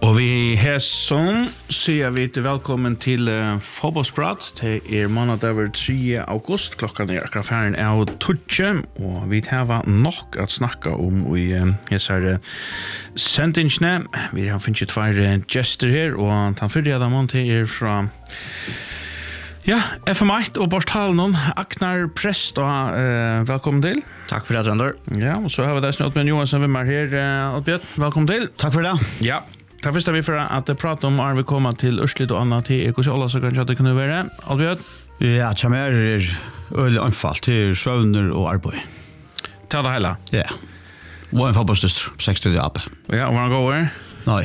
Og vi hæsson sier vi til velkommen til fotballsprat. Det måndag 3. august, klokkan akkurat ferien av 12, og vi har nok at snakke om i hæsare sendingsne. Vi har finnet 2 gjester her, og den første av dem til fra FM1 og Borsthallen, Agnar Prest, og velkommen til. Takk for det, Randor. Ja, og så har vi deg Oddbjørn Johansen Vimmer her, Oddbjørn, velkommen til. Takk for det. Ja. Takk først vi for at prate om vi kommer til Ørslit og Anna til Ekosiola, så kanskje det kunne være. Oddbjørn? Ja, det er øyelig anfalt til søvner og arbeid. Ta det hele? Ja. Og en fotballstyster, 60 AP. Ja, og hvordan går det? Nei.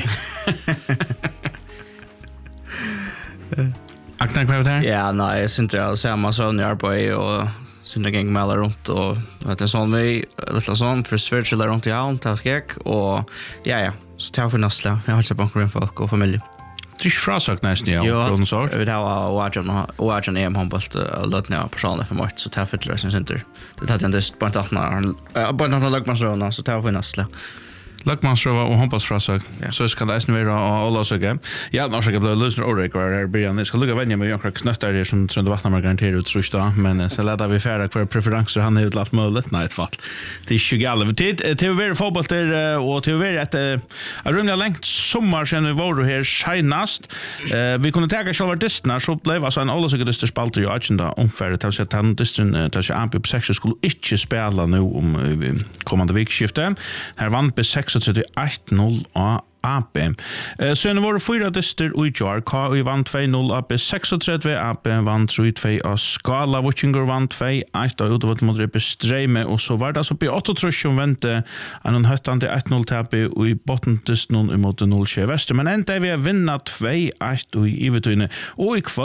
Agnar, hva er det her? Ja, nei, jeg synes det er samme søvn i arbeid, og synes jeg med alle rundt, og det er sånn vi, litt sånn, for svært rundt i havn, til skjekk, og ja, så tar for næstle, jeg har ikke banker inn folk og familie. Det er ikke frasagt nesten, ja, jo, från sår. Jo, det var en EM-håndbolt, løtene av personlig for møtt, så tar for det, synes jeg. Det tar en dyst, bare en 18 løgmannsrøvene, så tar for næstle. Lagmansrøva og håndballsfrasag, så skal det eisen være å Ålåsøke. Ja, nå skal jeg bli løsner årek var her i byen. Jeg skal lukke venner med Jankra Knøttar her som Trønde Vatnammer garanterer ut trus da, men så leder vi færre hver preferanser han har utlagt mulig. Nei, et fall. Det er ikke gale. Til å være fotball der, og til å være et rymlig lengt sommer siden vi var her senast. Vi kunne tega selv distene, så ble altså en Ålåsøke-dister spalter jo agenda omfærdet til å si at han disteren til å si Ampi på 6 skulle ikke spille nå om kommende vikskifte. Her vant på 6-1-0 av AP. Så var det 4 dister og i jar. KI vant 2-0 AP 36, AP vant 3-2 av Skala. Wutchinger vant 2-1 av Udovat mot Rippe Streime. Og så var det altså på 8 som ventet en høttende 1-0 tape og i botten disten mot 0-7 Vester. Men enda vi har vinnet 2-1 og i Ivetøyne. Og i